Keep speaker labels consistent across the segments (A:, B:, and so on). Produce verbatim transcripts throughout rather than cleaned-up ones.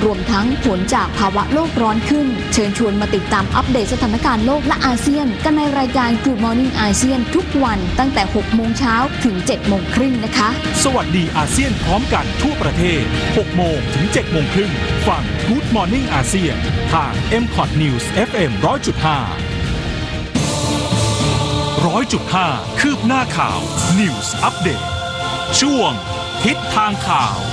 A: รวมทั้งผลจากภาวะโลกร้อนขึ้นเชิญชวนมาติดตามอัปเดตสถานการณ์โลกและอาเซียนกันในรายการ Good Morning อาเซียนทุกวันตั้งแต่หกโมงเช้าถึงเจ็ดโมงครึ่งนะคะ
B: สวัสดีอาเซียนพร้อมกันทั่วประเทศหกโมงถึงเจ็ดโมงครึ่งฟัง Good Morning อาเซียนทาง เอ็ม คอท News เอฟ เอ็ม หนึ่งร้อยจุดห้า หนึ่งร้อยจุดห้า คืบหน้าข่าว News Update ช่วงทิศทางข่าว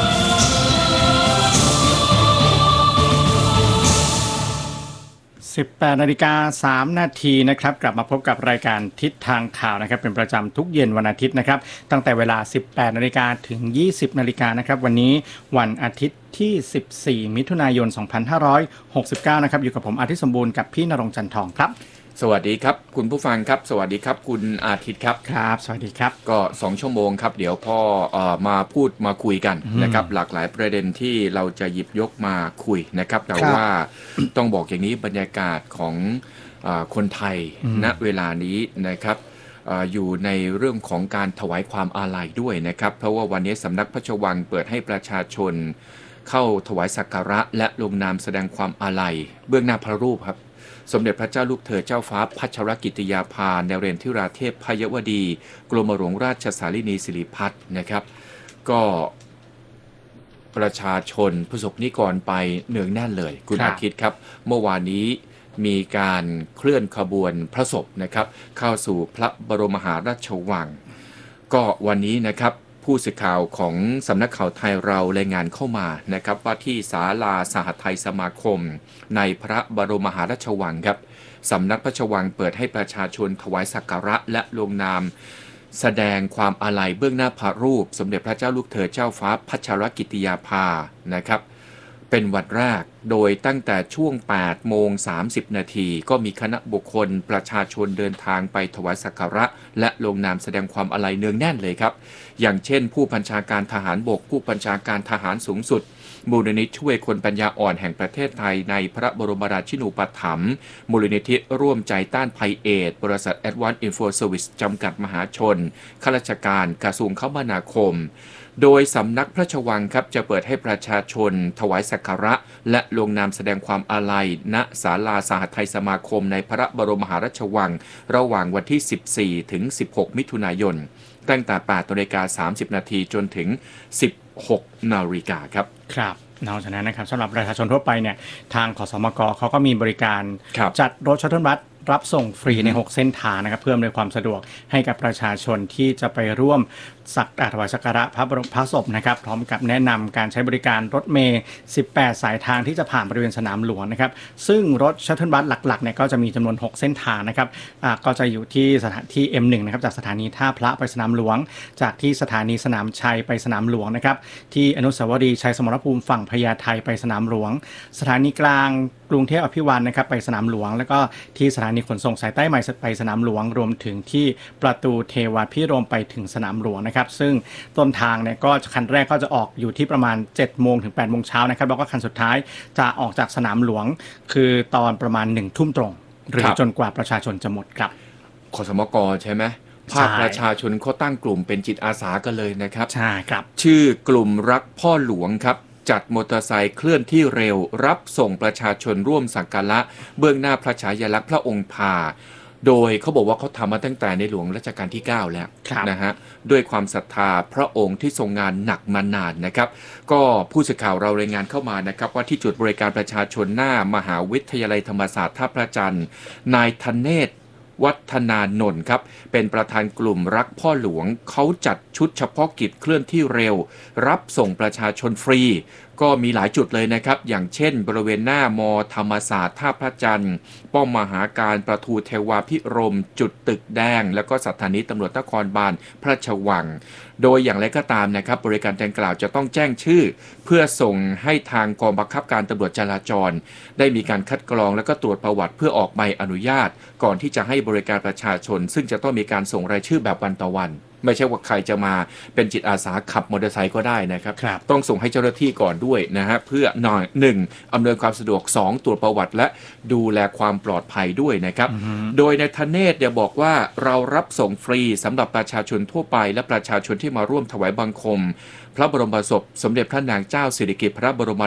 C: สิบแปดนาฬิกาสามนาทีนะครับกลับมาพบกับรายการทิศทางข่าวนะครับเป็นประจำทุกเย็นวันอาทิตย์นะครับตั้งแต่เวลา สิบแปดนาฬิกาถึง ยี่สิบนาฬิกานะครับวันนี้วันอาทิตย์ที่สิบสี่มิถุนายนสองพันห้าร้อยหกสิบเก้านะครับอยู่กับผมอาทิตย์สมบูรณ์กับพี่ณรงค์จันทองครับ
D: สวัสดีครับคุณผู้ฟังครับสวัสดีครับคุณอาทิตย์ครับ
C: ครับสวัสดีครับ
D: ก็สองชั่วโมงครับเดี๋ยวพ่อเอ่อมาพูดมาคุยกันนะครับหลากหลายประเด็นที่เราจะหยิบยกมาคุยนะครับแต่ว่าต้องบอกอย่างนี้บรรยากาศของเอ่อคนไทยณเวลานี้นะครับเอ่ออยู่ในเรื่องของการถวายความอาลัยด้วยนะครับเพราะว่าวันนี้สำนักพระราชวังเปิดให้ประชาชนเข้าถวายสักการะและลงนามแสดงความอาลัยเบื้องหน้าพระรูปครับสมเด็จพระเจ้าลูกเธอเจ้าฟ้าพัชรกิติยาภาเนเรนทิราเทพพยวดีกรมหลวงราชสารินีสิริพัฒน์นะครับก็ประชาชนประสบนิกรไปเนืองแน่นเลยคุณอาทิตย์ครับเมื่อวานนี้มีการเคลื่อนขบวนพระศพนะครับเข้าสู่พระบรมมหาราชวังก็วันนี้นะครับผู้สื่อข่าวของสำนักข่าวไทยเรารายงานเข้ามานะครับว่าที่ศาลาสหไทยสมาคมในพระบรมมหาราชวังครับสำนักพระราชวังเปิดให้ประชาชนถวายสักการะและลงนามแสดงความอาลัยเบื้องหน้าพระรูปสมเด็จพระเจ้าลูกเธอเจ้าฟ้าพัชรกิติยาภานะครับเป็นวันแรกโดยตั้งแต่ช่วง แปดโมงสามสิบนาทีก็มีคณะบุคคลประชาชนเดินทางไปถวายสักการะและลงนามแสดงความอาลัยเนืองแน่นเลยครับอย่างเช่นผู้บัญชาการทหารบกผู้บัญชาการทหารสูงสุดมูลนิธิช่วยคนปัญญาอ่อนแห่งประเทศไทยในพระบรมราชินูปถัมภ์มูลนิธิร่วมใจต้านภัยเอดส์บริษัท Advanced Info Service จำกัดมหาชนข้าราชการกระทรวงคมนาคมโดยสำนักพระราชวังครับจะเปิดให้ประชาชนถวายสักการะและลงนามแสดงความอาลัยณศาลาสหไทยสมาคมในพระบรมมหาราชวังระหว่างวันที่สิบสี่ถึงสิบหกมิถุนายนตั้งแต่ แปดนาฬิกาสามสิบนาทีจนถึง สิบหกนาฬิกาครับ
C: ครับนอกจากนั้นนะครับสำหรับประชาชนทั่วไปเนี่ยทางขสมกเขาก็มีบริการจัดรถชัตเทิลบัสรับส่งฟรีในหกเส้นทางนะครับเพื่ออำนวยความสะดวกให้กับประชาชนที่จะไปร่วมสักการะถวายสักการะพระบรมพระศพนะครับพร้อมกับแนะนำการใช้บริการรถเมล์สิบแปดสายทางที่จะผ่านบริเวณสนามหลวงนะครับซึ่งรถชัตเทิลบัสหลักๆเนี่ยก็จะมีจำนวนหกเส้นทางนะครับอ่าก็จะอยู่ที่สถานที่ เอ็ม หนึ่ง นะครับจากสถานีท่าพระไปสนามหลวงจากที่สถานีสนามชัยไปสนามหลวงนะครับที่อนุสาวรีย์ชัยสมรภูมิฝั่งพญาไทไปสนามหลวงสถานีกลางกรุงเทพอภิวัลย์นะครับไปสนามหลวงแล้วก็ที่สถานีขนส่งสายใต้ใหม่ไปสนามหลวงรวมถึงที่ประตูเทวาพิรมไปถึงสนามหลวงนะครับซึ่งต้นทางเนี่ยก็คันแรกก็จะออกอยู่ที่ประมาณ เจ็ดโมงถึง แปดโมงเช้านะครับแล้วก็คันสุดท้ายจะออกจากสนามหลวงคือตอนประมาณหนึ่งทุ่มตรงหรือจนกว่าประชาชนจะหมดครับ
D: ขสมกใช่ไหมภาคประชาชนเขาตั้งกลุ่มเป็นจิตอาสากันเลยนะครับ
C: ใช่ครับ
D: ชื่อกลุ่มรักพ่อหลวงครับจัดมอเตอร์ไซค์เคลื่อนที่เร็วรับส่งประชาชนร่วมสักการะเบื้องหน้าพระฉายาลักษณ์พระองค์พาโดยเขาบอกว่าเขาทำมาตั้งแต่ในหลวงรัชกาลที่เก้าแล้วนะฮะด้วยความศรัทธาพระองค์ที่ทรงงานหนักมานานนะครับก็ผู้สื่อข่าวเรารายงานเข้ามานะครับว่าที่จุดบริการประชาชนหน้ามหาวิทยาลัยธรรมศาสตร์ท่าพระจันทร์นายธเนศวัฒนานนท์ครับเป็นประธานกลุ่มรักพ่อหลวงเขาจัดชุดเฉพาะกิจเคลื่อนที่เร็วรับส่งประชาชนฟรีก็มีหลายจุดเลยนะครับอย่างเช่นบริเวณหน้ามอธรรมศาสตร์ท่าพระจันทร์ป้อมมหาการประตูเทวาพิรมจุดตึกแดงแล้วก็สถานีตำรวจนครบาลพระราชวังโดยอย่างไรก็ตามนะครับบริการดังกล่าวจะต้องแจ้งชื่อเพื่อส่งให้ทางกองบังคับการตำรวจจราจรได้มีการคัดกรองและก็ตรวจประวัติเพื่อออกใบอนุญาตก่อนที่จะให้บริการประชาชนซึ่งจะต้องมีการส่งรายชื่อแบบวันต่อวันไม่ใช่ว่าใครจะมาเป็นจิตอาสาขับมอเตอร์ไซค์ก็ได้นะครับต้องส่งให้เจ้าหน้าที่ก่อนด้วยนะฮะเพื่อหน่อยหนึ่งอำนวยความสะดวกสองตรวจประวัติและดูแลความปลอดภัยด้วยนะครับโดยในธเนศเนี่ยบอกว่าเรารับส่งฟรีสำหรับประชาชนทั่วไปและประชาชนที่มาร่วมถวายบังคมพระบรมศพสมเด็จพระนางเจ้าสิริกิติ์พระบรม